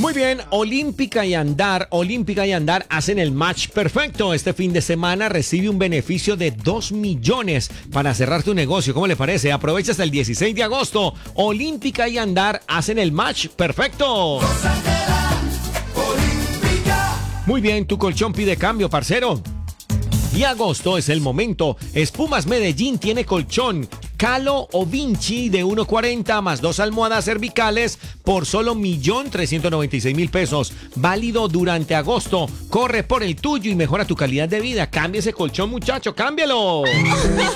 Muy bien, Olímpica y Andar hacen el match perfecto. Este fin de semana recibe un beneficio de 2 millones para cerrar tu negocio. ¿Cómo le parece? Aprovecha hasta el 16 de agosto. Olímpica y Andar hacen el match perfecto. Muy bien, tu colchón pide cambio, parcero. Y agosto es el momento. Espumas Medellín tiene colchón Calo o Vinci de 1.40 más 2 almohadas cervicales por solo 1.396.000 pesos. Válido durante agosto. Corre por el tuyo y mejora tu calidad de vida. Cambia ese colchón, muchacho, cámbialo.